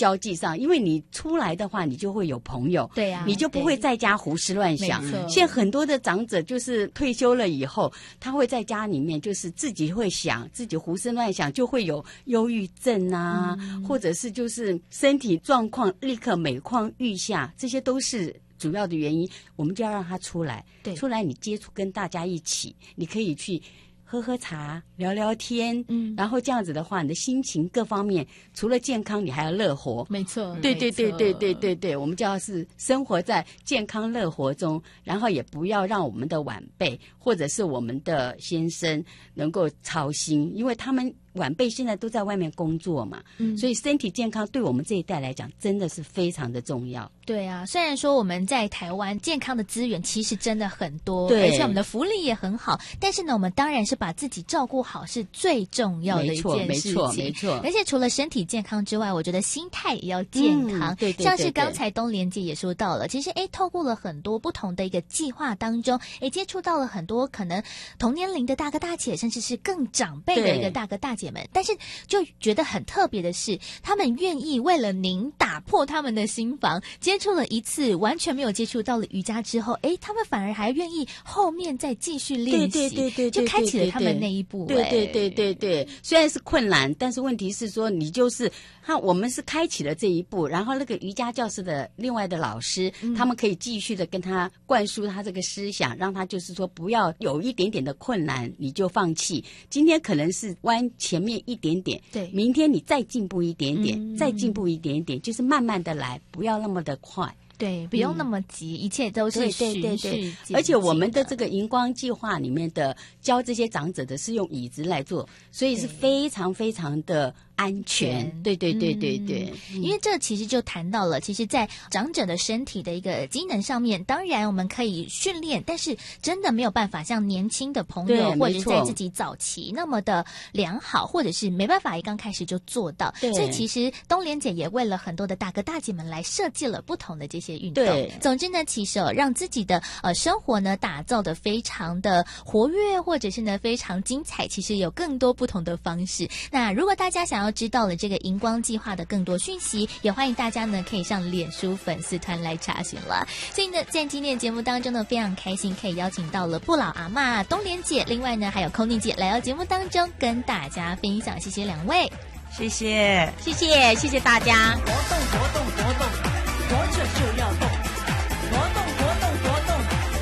交际上，因为你出来的话，你就会有朋友， 对啊， 你就不会在家胡思乱想。现在很多的长者就是退休了以后，他会在家里面就是自己会想，自己胡思乱想，就会有忧郁症啊，或者是就是身体状况立刻每况愈下，这些都是主要的原因。我们就要让他出来，出来你接触跟大家一起，你可以去喝喝茶聊聊天，然后这样子的话，你的心情各方面除了健康你还要乐活。 没错， 对对对对对对对，我们就要是生活在健康乐活中，然后也不要让我们的晚辈或者是我们的先生能够操心，因为他们晚辈现在都在外面工作嘛，所以身体健康对我们这一代来讲真的是非常的重要。 对啊，虽然说我们在台湾健康的资源其实真的很多， 对， 而且我们的福利也很好，但是呢，我们当然是把自己照顾好是最重要的一件事情。 没错。 而且除了身体健康之外，我觉得心态也要健康。 对， 像是刚才东莲姐也说到了，其实透过了很多不同的一个计划当中，接触到了很多可能同年龄的大哥大姐，甚至是更长辈的一个大哥大姐们，但是就觉得很特别的是，他们愿意为了您打破他们的心防，接触了一次完全没有接触到了瑜伽之后，他们反而还愿意后面再继续练习， 对， 就开启了他们那一步。 对，虽然是困难，但是问题是说你就是我们是开启了这一步，然后那个瑜伽教室的另外的老师，他们可以继续的跟他灌输他这个思想，让他就是说不要有一点点的困难你就放弃，今天可能是弯前面一点点， 对， 明天你再进步一点点，再进步一点点，就是慢慢的来，不要那么的快。 对，不用那么急，一切都是循序渐进的。 而且我们的这个荧光计划里面的教这些长者的是用椅子来做，所以是非常非常的安全。对， 因为这其实就谈到了，其实在长者的身体的一个机能上面，当然我们可以训练，但是真的没有办法像年轻的朋友或者是在自己早期那么的良好，或者是没办法一刚开始就做到。所以其实东莲姐也为了很多的大哥大姐们来设计了不同的这些运动。总之呢，其实让自己的生活呢打造的非常的活跃，或者是呢非常精彩，其实有更多不同的方式。那如果大家想要知道了这个荧光计划的更多讯息，也欢迎大家呢可以上脸书粉丝团来查询了。所以呢，在今天的节目当中呢，非常开心可以邀请到了不老阿嬷东莲姐，另外呢还有空妮姐来到节目当中跟大家分享，谢谢两位， 谢谢大家。 活动